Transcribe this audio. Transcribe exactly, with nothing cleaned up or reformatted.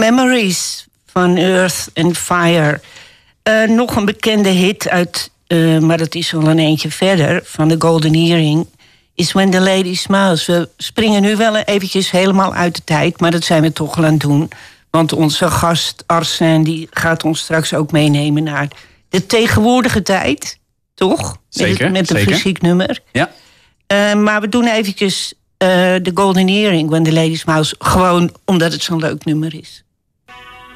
Memories van Earth and Fire. Uh, nog een bekende hit uit, uh, maar dat is al een eentje verder, van de Golden Earring, is When the Lady Smiles. We springen nu wel eventjes helemaal uit de tijd, maar dat zijn we toch al aan het doen. Want onze gast Arsène die gaat ons straks ook meenemen naar de tegenwoordige tijd, toch? Zeker, Met, met een muzieknummer. Ja. Uh, maar we doen eventjes uh, de Golden Earring, When the Lady Smiles, gewoon omdat het zo'n leuk nummer is.